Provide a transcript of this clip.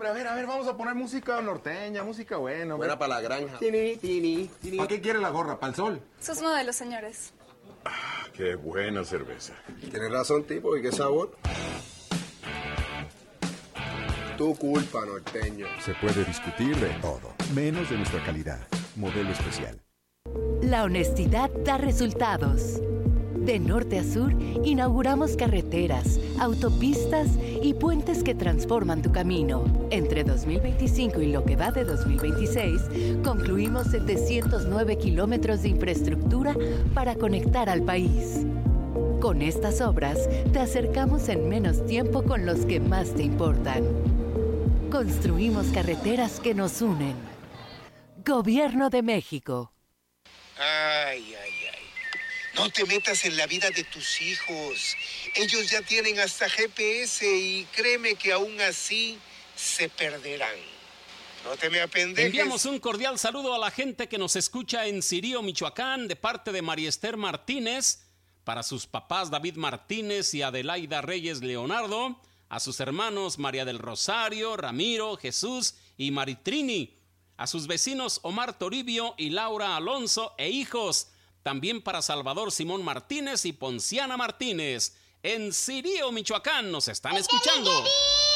hombre, a ver, vamos a poner música norteña, música buena. Buena para la granja. ¿Para qué quiere la gorra? ¿Para el sol? Sus modelos, señores. Qué buena cerveza. Tienes razón, tipo, ¿y qué sabor? Tu culpa, norteño. Se puede discutir de todo, menos de nuestra calidad. Modelo especial. La honestidad da resultados. De norte a sur, inauguramos carreteras, autopistas y puentes que transforman tu camino. Entre 2025 y lo que va de 2026, concluimos 709 kilómetros de infraestructura para conectar al país. Con estas obras, te acercamos en menos tiempo con los que más te importan. Construimos carreteras que nos unen. Gobierno de México. Ay. No te metas en la vida de tus hijos. Ellos ya tienen hasta GPS y créeme que aún así se perderán. No te me apendejes. Enviamos un cordial saludo a la gente que nos escucha en Cirío, Michoacán, de parte de María Esther Martínez, para sus papás David Martínez y Adelaida Reyes Leonardo, a sus hermanos María del Rosario, Ramiro, Jesús y Maritrini, a sus vecinos Omar Toribio y Laura Alonso e hijos, también para Salvador Simón Martínez y Ponciana Martínez. En Cirío, Michoacán, nos están escuchando.